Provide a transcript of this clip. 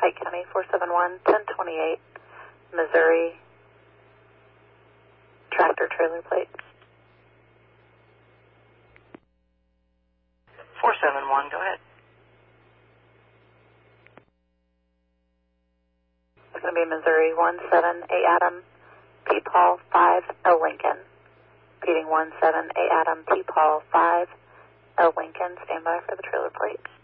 Pike County 471-1028, Missouri, tractor trailer plate. 471, go ahead. It's going to be Missouri 17A Adam, P. Paul 5, L. Lincoln. Repeating 17A Adam, P. Paul 5, L. Lincoln. Stand by for the trailer plate.